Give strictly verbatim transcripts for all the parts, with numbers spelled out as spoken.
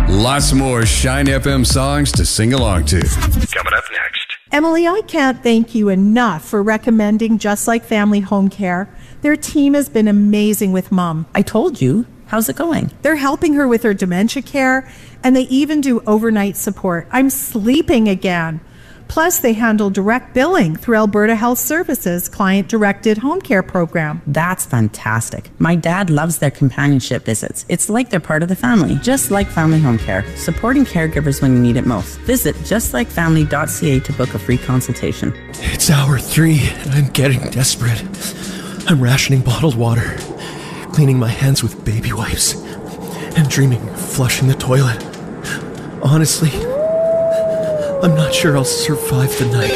Lots more Shine F M songs to sing along to. Coming up next. Emily, I can't thank you enough for recommending Just Like Family Home Care. Their team has been amazing with Mom. I told you. How's it going? They're helping her with her dementia care, and they even do overnight support. I'm sleeping again. Plus, they handle direct billing through Alberta Health Services client-directed home care program. That's fantastic. My dad loves their companionship visits. It's like they're part of the family, just like Family Home Care, supporting caregivers when you need it most. Visit just like family dot c a to book a free consultation. It's hour three, and I'm getting desperate. I'm rationing bottled water, cleaning my hands with baby wipes, and dreaming of flushing the toilet. Honestly, I'm not sure I'll survive the night.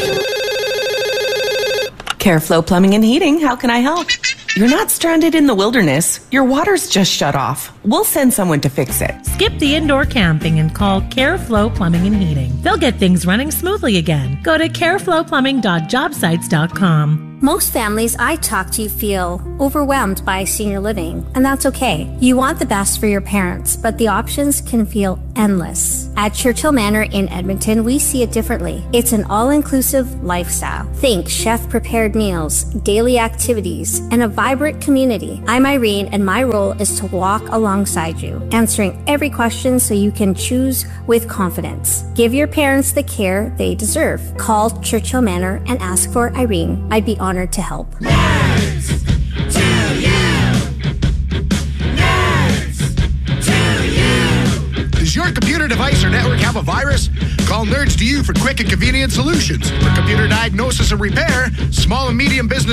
Careflow Plumbing and Heating, how can I help? You're not stranded in the wilderness. Your water's just shut off. We'll send someone to fix it. Skip the indoor camping and call Careflow Plumbing and Heating. They'll get things running smoothly again. Go to careflow plumbing dot job sites dot com. Most families I talk to feel overwhelmed by senior living, and that's okay. You want the best for your parents, but the options can feel endless. At Churchill Manor in Edmonton, we see it differently. It's an all-inclusive lifestyle. Think chef-prepared meals, daily activities, and a vibrant community. I'm Irene, and my role is to walk alongside you, answering every question so you can choose with confidence. Give your parents the care they deserve. Call Churchill Manor and ask for Irene. I'd be honored to help. Nerds to you. Nerds to you. Does your computer device or network have a virus? Call Nerds to You for quick and convenient solutions. For computer diagnosis and repair, small and medium business